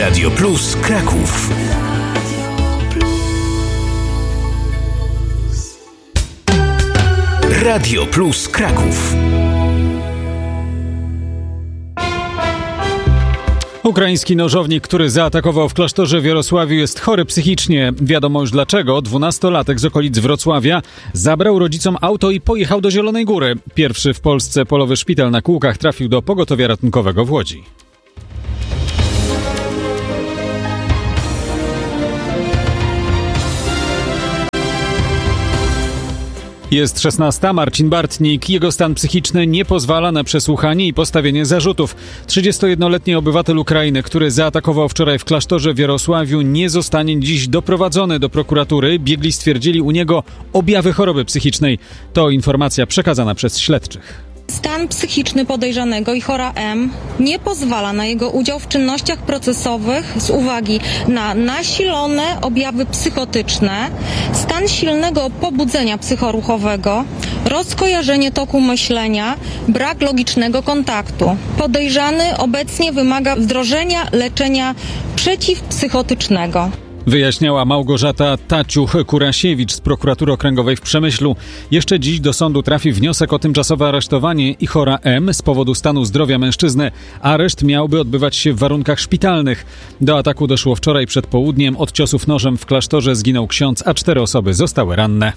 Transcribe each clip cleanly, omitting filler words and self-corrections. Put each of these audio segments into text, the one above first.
Radio Plus Kraków. Radio Plus Kraków. Ukraiński nożownik, który zaatakował w klasztorze w Jarosławiu, jest chory psychicznie. Wiadomo już dlaczego. 12-latek z okolic Wrocławia zabrał rodzicom auto i pojechał do Zielonej Góry. Pierwszy w Polsce polowy szpital na kółkach trafił do pogotowia ratunkowego w Łodzi. Jest 16. Marcin Bartnik. Jego stan psychiczny nie pozwala na przesłuchanie i postawienie zarzutów. 31-letni obywatel Ukrainy, który zaatakował wczoraj w klasztorze w Jarosławiu, nie zostanie dziś doprowadzony do prokuratury. Biegli stwierdzili u niego objawy choroby psychicznej. To informacja przekazana przez śledczych. Stan psychiczny podejrzanego i chora M nie pozwala na jego udział w czynnościach procesowych z uwagi na nasilone objawy psychotyczne, stan silnego pobudzenia psychoruchowego, rozkojarzenie toku myślenia, brak logicznego kontaktu. Podejrzany obecnie wymaga wdrożenia leczenia przeciwpsychotycznego. Wyjaśniała Małgorzata Taciuch-Kurasiewicz z Prokuratury Okręgowej w Przemyślu. Jeszcze dziś do sądu trafi wniosek o tymczasowe aresztowanie i chora M z powodu stanu zdrowia mężczyzny. Areszt miałby odbywać się w warunkach szpitalnych. Do ataku doszło wczoraj przed południem. Od ciosów nożem w klasztorze zginął ksiądz, a 4 osoby zostały ranne.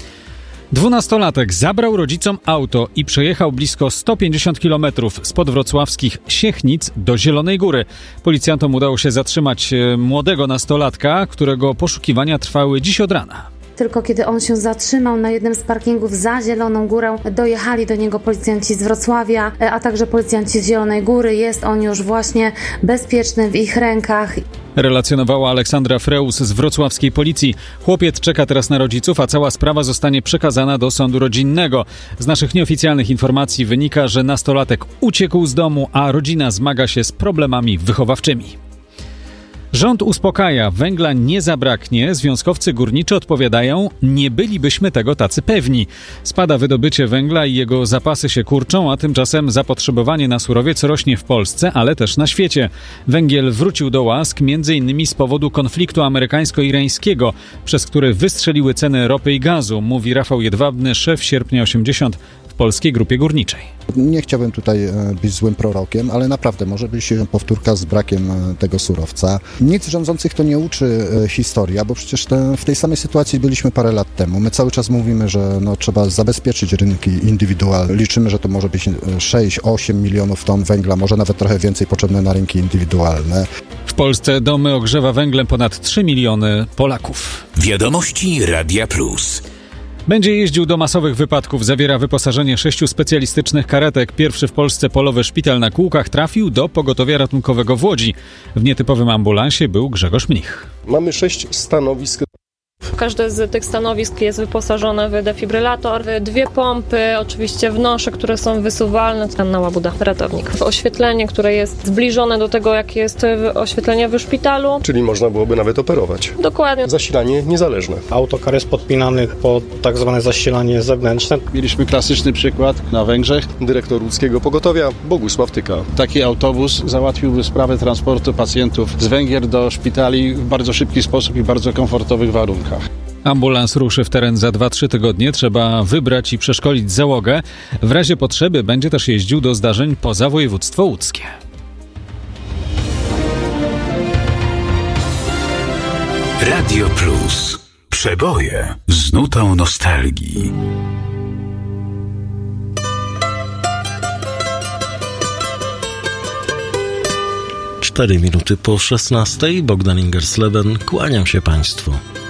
12-latek zabrał rodzicom auto i przejechał blisko 150 km spod wrocławskich Siechnic do Zielonej Góry. Policjantom udało się zatrzymać młodego nastolatka, którego poszukiwania trwały dziś od rana. Tylko kiedy on się zatrzymał na jednym z parkingów za Zieloną Górą, dojechali do niego policjanci z Wrocławia, a także policjanci z Zielonej Góry. Jest on już właśnie bezpieczny w ich rękach. Relacjonowała Aleksandra Freus z wrocławskiej policji. Chłopiec czeka teraz na rodziców, a cała sprawa zostanie przekazana do sądu rodzinnego. Z naszych nieoficjalnych informacji wynika, że nastolatek uciekł z domu, a rodzina zmaga się z problemami wychowawczymi. Rząd uspokaja, węgla nie zabraknie, związkowcy górniczy odpowiadają, nie bylibyśmy tego tacy pewni. Spada wydobycie węgla i jego zapasy się kurczą, a tymczasem zapotrzebowanie na surowiec rośnie w Polsce, ale też na świecie. Węgiel wrócił do łask m.in. z powodu konfliktu amerykańsko-irańskiego, przez który wystrzeliły ceny ropy i gazu, mówi Rafał Jedwabny, szef Sierpnia 80 w Polskiej Grupie Górniczej. Nie chciałbym tutaj być złym prorokiem, ale naprawdę może być powtórka z brakiem tego surowca. Nic rządzących to nie uczy historia, bo przecież w tej samej sytuacji byliśmy parę lat temu. My cały czas mówimy, że trzeba zabezpieczyć rynki indywidualne. Liczymy, że to może być 6-8 milionów ton węgla, może nawet trochę więcej potrzebne na rynki indywidualne. W Polsce domy ogrzewa węglem ponad 3 miliony Polaków. Wiadomości Radia Plus. Będzie jeździł do masowych wypadków, zawiera wyposażenie 6 specjalistycznych karetek. Pierwszy w Polsce polowy szpital na kółkach trafił do pogotowia ratunkowego w Łodzi. W nietypowym ambulansie był Grzegorz Mnich. Mamy 6 stanowisk. Każde z tych stanowisk jest wyposażone w defibrylator, w 2 pompy, oczywiście w nosze, które są wysuwalne. Anna Łabuda, ratownik. Oświetlenie, które jest zbliżone do tego, jakie jest oświetlenie w szpitalu. Czyli można byłoby nawet operować. Dokładnie. Zasilanie niezależne. Autokar jest podpinany pod tak zwane zasilanie zewnętrzne. Mieliśmy klasyczny przykład na Węgrzech. Dyrektor łódzkiego pogotowia Bogusław Tyka. Taki autobus załatwiłby sprawę transportu pacjentów z Węgier do szpitali w bardzo szybki sposób i bardzo komfortowych warunkach. Ambulans ruszy w teren za 2-3 tygodnie. Trzeba wybrać i przeszkolić załogę. W razie potrzeby będzie też jeździł do zdarzeń poza województwo łódzkie. Radio Plus. Przeboje z nutą nostalgii. Cztery minuty po 16:00. Bogdan Ingersleben, kłaniam się Państwu.